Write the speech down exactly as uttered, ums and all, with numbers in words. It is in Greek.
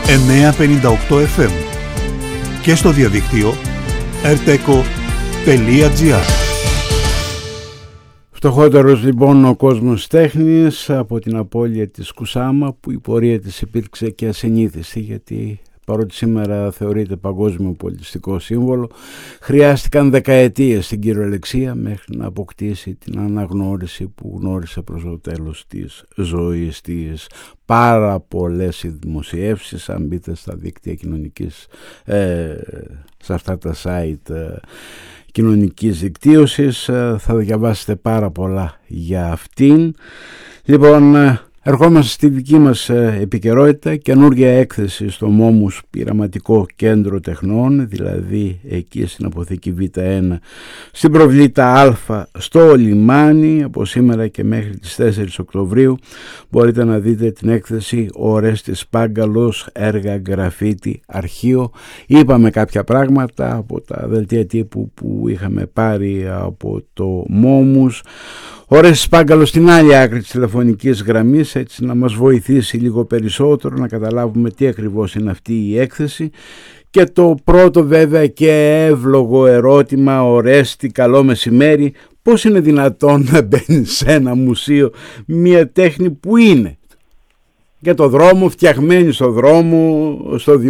εννιακόσια πενήντα οκτώ εφ εμ και στο διαδίκτυο ερτέκο τελεία τζι άρ. Φτωχότερος λοιπόν ο κόσμος τέχνης από την απώλεια της Κουσάμα, που η πορεία της υπήρξε και ασυνήθιστη, γιατί παρότι σήμερα θεωρείται παγκόσμιο πολιτιστικό σύμβολο, χρειάστηκαν δεκαετίες στην κυριολεξία μέχρι να αποκτήσει την αναγνώριση που γνώρισε προς το τέλος της ζωής της. Πάρα πολλές οι δημοσιεύσεις, αν μπείτε στα δίκτυα κοινωνικής, ε, σε αυτά τα site ε, κοινωνικής δικτύωσης, ε, θα διαβάσετε πάρα πολλά για αυτήν. Λοιπόν, ε, ερχόμαστε στη δική μας επικαιρότητα, καινούργια έκθεση στο Μόμους Πειραματικό Κέντρο Τεχνών, δηλαδή εκεί στην αποθήκη Β ένα, στην Προβλήτα Α, στο Λιμάνι. Από σήμερα και μέχρι τις τέσσερις Οκτωβρίου μπορείτε να δείτε την έκθεση «Ο Ορέστης Πάγκαλος, έργα γκραφίτι αρχείο». Είπαμε κάποια πράγματα από τα δελτία τύπου που είχαμε πάρει από το Μόμους. Ο Ορέστης Πάγκαλος στην άλλη άκρη της τηλεφωνικής γραμμής, έτσι να μας βοηθήσει λίγο περισσότερο να καταλάβουμε τι ακριβώς είναι αυτή η έκθεση. Και το πρώτο βέβαια και εύλογο ερώτημα: Ορέστη, καλό μεσημέρι. Πώς είναι δυνατόν να μπαίνει σε ένα μουσείο μια τέχνη που είναι για το δρόμο, φτιαγμένη στο δρόμο, στο